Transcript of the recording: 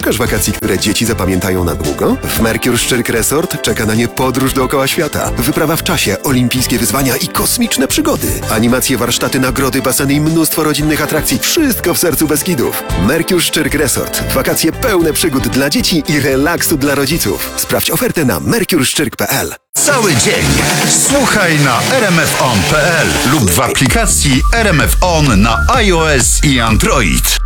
Szukasz wakacji, które dzieci zapamiętają na długo? W Mercure Szczyrk Resort czeka na nie podróż dookoła świata. Wyprawa w czasie, olimpijskie wyzwania i kosmiczne przygody. Animacje, warsztaty, nagrody, baseny i mnóstwo rodzinnych atrakcji. Wszystko w sercu Beskidów. Mercure Szczyrk Resort. Wakacje pełne przygód dla dzieci i relaksu dla rodziców. Sprawdź ofertę na mercureszczyrk.pl. Cały dzień słuchaj na rmfon.pl lub w aplikacji RMF On na iOS i Android.